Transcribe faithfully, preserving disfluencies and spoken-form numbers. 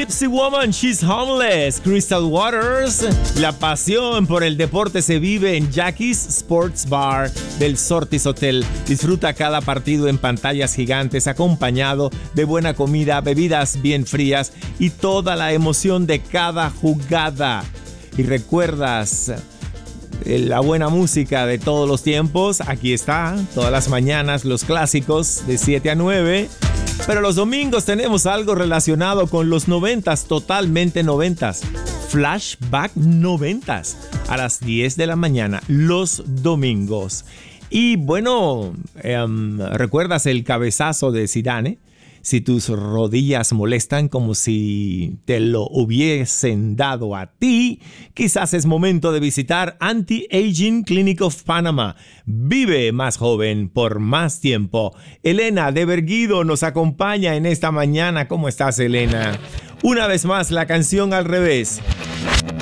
Gypsy Woman, She's Homeless, Crystal Waters. La pasión por el deporte se vive en Jackie's Sports Bar del Sortis Hotel. Disfruta cada partido en pantallas gigantes acompañado de buena comida, bebidas bien frías y toda la emoción de cada jugada. Y recuerdas la buena música de todos los tiempos. Aquí está, todas las mañanas los clásicos de siete a nueve. Pero los domingos tenemos algo relacionado con los noventas, totalmente noventas. Flashback noventas a las diez de la mañana los domingos. Y bueno, eh, ¿recuerdas el cabezazo de Zidane? Si tus rodillas molestan como si te lo hubiesen dado a ti, quizás es momento de visitar Anti-Aging Clinic of Panama. Vive más joven por más tiempo. Elena de Berguido nos acompaña en esta mañana. ¿Cómo estás, Elena? Una vez más, la canción al revés.